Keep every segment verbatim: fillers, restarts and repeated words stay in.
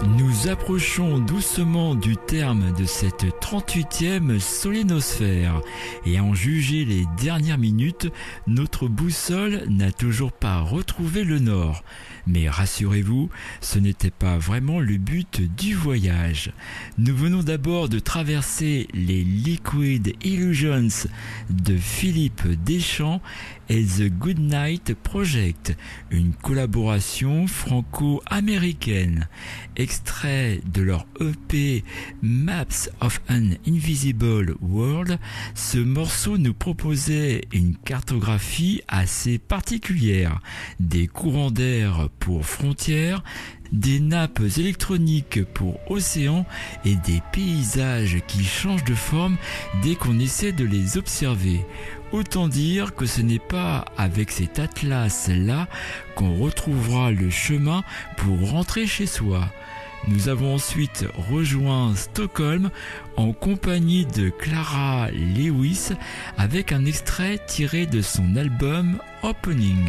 Nous approchons doucement du terme de cette trente-huitième solénosphère et à en juger les dernières minutes, notre boussole n'a toujours pas retrouvé le nord. Mais rassurez-vous, ce n'était pas vraiment le but du voyage. Nous venons d'abord de traverser les Liquid Illusions de Philippe Deschamps et The Goodnight Project, une collaboration franco-américaine. Extrait de leur E P Maps of an Invisible World, ce morceau nous proposait une cartographie assez particulière, des courants d'air pour frontières, des nappes électroniques pour océans et des paysages qui changent de forme dès qu'on essaie de les observer. Autant dire que ce n'est pas avec cet atlas-là qu'on retrouvera le chemin pour rentrer chez soi. Nous avons ensuite rejoint Stockholm en compagnie de Clara Lewis avec un extrait tiré de son album Opening.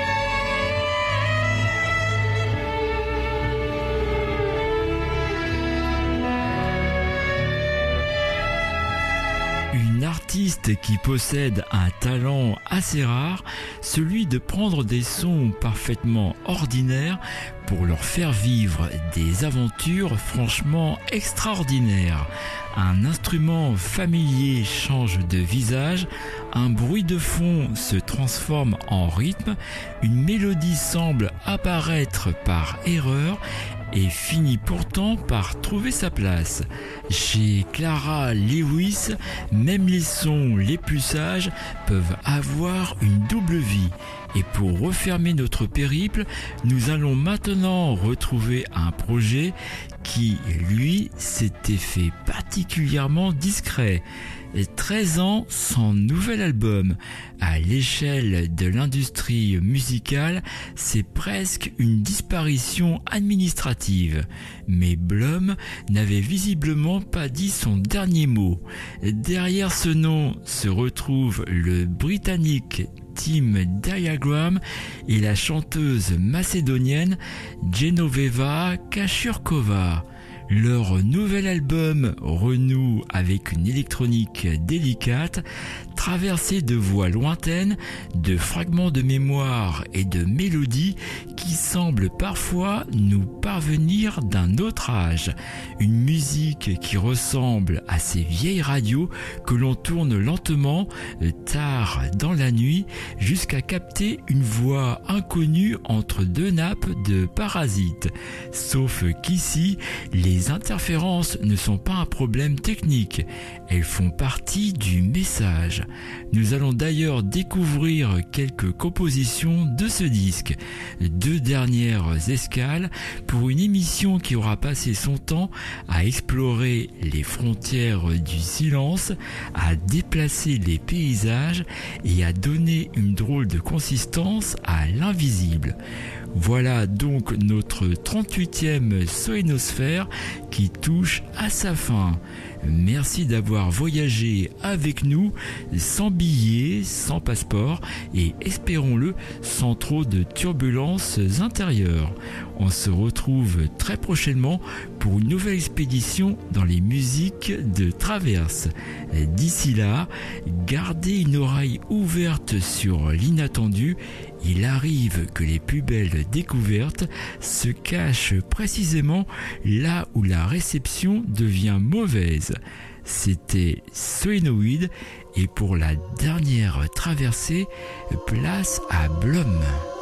Une artiste qui possède un talent assez rare, celui de prendre des sons parfaitement ordinaires pour leur faire vivre des aventures franchement extraordinaires. Un instrument familier change de visage, un bruit de fond se transforme en rythme, une mélodie semble apparaître par erreur et finit pourtant par trouver sa place. Chez Clara Lewis, même les sons les plus sages peuvent avoir une double vie. Et pour refermer notre périple, nous allons maintenant retrouver un projet qui, lui, s'était fait particulièrement discret. treize ans sans nouvel album. À l'échelle de l'industrie musicale, c'est presque une disparition administrative. Mais Blum n'avait visiblement pas dit son dernier mot. Derrière ce nom se retrouve le Britannique Tim Diagram et la chanteuse macédonienne Genoveva Kashurkova. Leur nouvel album renoue avec une électronique délicate, traversée de voix lointaines, de fragments de mémoire et de mélodies qui semblent parfois nous parvenir d'un autre âge. Une musique qui ressemble à ces vieilles radios que l'on tourne lentement, tard dans la nuit, jusqu'à capter une voix inconnue entre deux nappes de parasites. Sauf qu'ici, les Les interférences ne sont pas un problème technique, elles font partie du message. Nous allons d'ailleurs découvrir quelques compositions de ce disque. Deux dernières escales pour une émission qui aura passé son temps à explorer les frontières du silence, à déplacer les paysages et à donner une drôle de consistance à l'invisible. Voilà donc notre trente-huitième solénosphère qui touche à sa fin. Merci d'avoir voyagé avec nous, sans billets, sans passeport et espérons-le sans trop de turbulences intérieures. On se retrouve très prochainement pour une nouvelle expédition dans les musiques de Traverse. D'ici là, gardez une oreille ouverte sur l'inattendu. Il arrive que les plus belles découvertes se cachent précisément là où la réception devient mauvaise. C'était Solénoïde et pour la dernière traversée, place à Blum.